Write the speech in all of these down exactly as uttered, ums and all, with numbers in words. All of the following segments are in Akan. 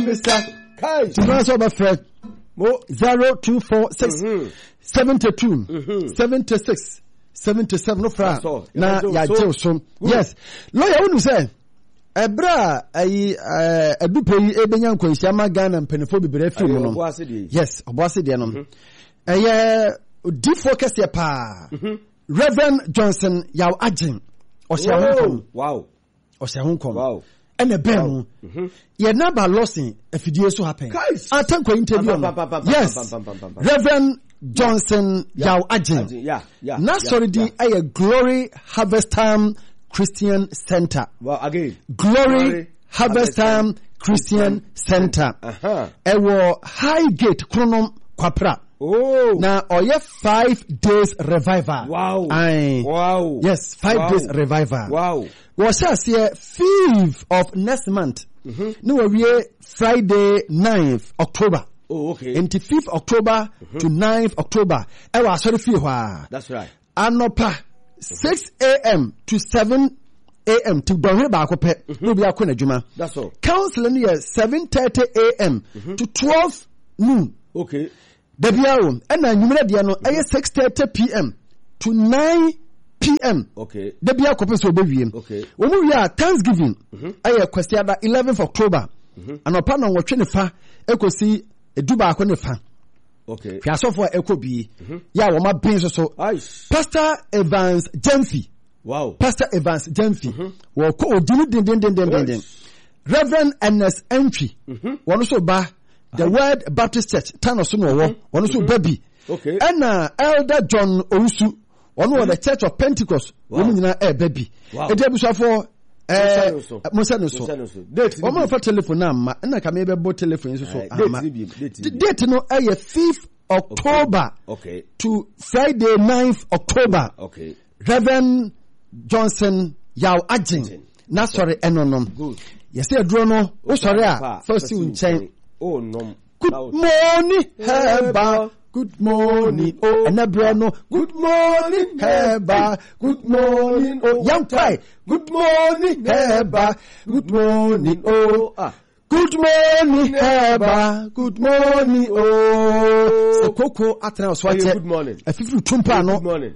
Mister Kai. Timaso ba Fred. Mo zero two four six seventy-two seventy-six seventy-seven no fra. Na ya je so. Yes. Lawyer wonu say Ebra ayi edupe yi ebenya nkwanhia ma Ghana mpenefo bibere fi mu no. Yes, oboase de no. Eye di focus ya pa. Reverend Johnson Yaw Agin. Osha honkom. Wow. Osha honkom. Wow. Ene ben. Ye naba losing afidie so happen. Atankwa interview. Yes. Reverend Johnson Yaw Agin. Yeah, yeah. Na sorry di aye Glory Harvest Time Christian Center. Well, again. Glory, Glory Harvest Time Christian Center. Uh-huh. Ewo High Gate Kronom Kwapra. Oh. Now, oye five days revival. Wow. Aye. Wow. Yes, five wow. days revival. Wow. Was just here fifth of next month. Mm-hmm. No, we Friday ninth October. Oh, okay. Into fifth October mm-hmm. to ninth October. Ewa sorry fi. That's right. Anopa six a.m. to seven a.m. to Donre Bakope. No be akona juma. That's all. Counseling here seven thirty a.m. Mm-hmm. to twelve noon. Okay. Debiawo and na nyumere dia no eye six thirty p.m. to nine p.m. Okay. Debia kope so obewiem. Okay. Omu wi a Thanksgiving. Mm-hmm. Eye question da eleventh October. Mm-hmm. Anopa no wotwe ne fa ekosi eduba akone fa. Okay. Fiasofo ekobi. Ya wo ma bin so so. Pastor Evans Jemfi. Wow. Pastor Evans Jemfi. Wo ko odinu din din din din din. Reverend Ernest Entry. Wono so ba the Word Baptist Church Tano so no wo. Wono so baby. Okay. And uh, Elder John Owusu. Wono the Church of Pentecost. Wono nyina e baby. E dey busafo eh Musa no so. Date. Wono fa telephone na ma na ka me be bo telephone so so ama. Date no eh fifth October. Okay. To Friday ninth October. Okay. Reverend Johnson Yaw Agin. Na sorry enonom. Good. Yes, say adro no. O sorry a first you nchen. Oh no. Good morning, Heba. Good morning, oh, Anabrano. Good morning, Heba. Good morning, oh, young pie. Good morning, Heba. Good morning, oh, ah. Good morning, Heba. Good morning, oh. So Coco Atana Swati. Good morning. A fifty tumpa no. Good morning.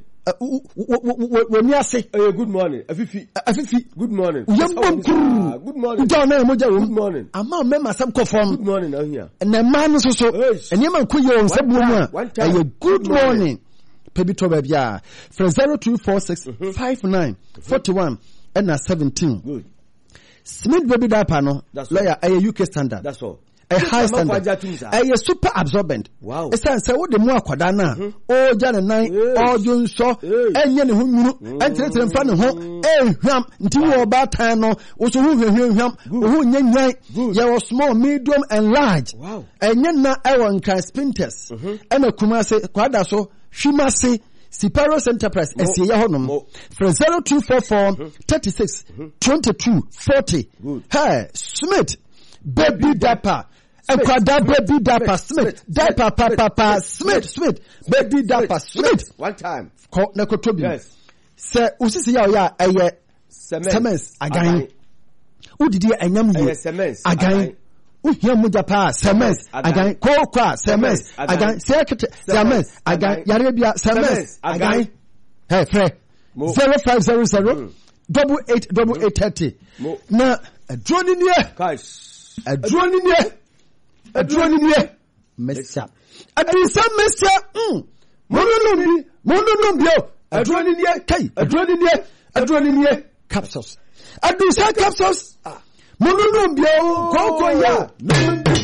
When you say, good morning. A fifty. A fifty. Good morning. Young good morning. Good morning. I'm a member some conform. Good morning now here. And the man is also, and you man could you on some good morning. Pebito Babia from zero two four six five nine forty one and na seventeen. Good. Smith baby da pano. Lawyer a U K standard. That's all. A high standard. A super absorbent. Wow. It's time say what the more kwadana. Oh, Jana nine. Oh, Jun so. Enye ne hu entre tre mfa ne ho. Eh hwam nti wo ba tan no. Wo so hu hwehwe hwam. Wo nya nyan. Ye was small, medium and large. Wow. Enye na e won kan spinters. E na kuma se kwada so hwima se Siparos Enterprise esie ya honom from zero two four four thirty-six twenty-two forty. Hey, Smith baby dapper. Ekwada baby dapper Smith dapper papa papa Smith Smith baby dapper Smith one time ko na kotobi. Yes. Se usisi ya ya eye semens agan udidi enyam ye semens agan uhia muja pa semens agan ko kwa semens agan secretary semens agan yare bia semens agan hey fre zero five zero zero double eight double eight thirty na adroni nie guys adroni nie adroni nie mesa adisa mesa mm mono nombi mono nombi adroni nie kai adroni nie adroni nie capsules adisa capsules mono nombi go go ya